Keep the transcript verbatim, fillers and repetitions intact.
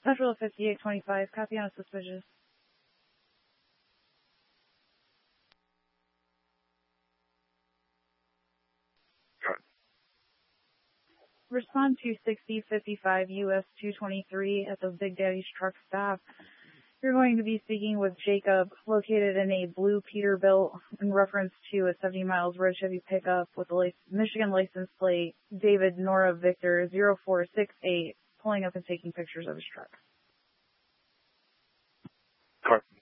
Central fifty-eight twenty-five, copy on a suspicious. Got it. Respond to sixty fifty-five U S two twenty-three at the Big Daddy's truck stop. You're going to be speaking with Jacob, located in a blue Peterbilt, in reference to a seventy miles red Chevy pickup with the lic- Michigan license plate, David Nora Victor zero four six eight, pulling up and taking pictures of his truck. Car-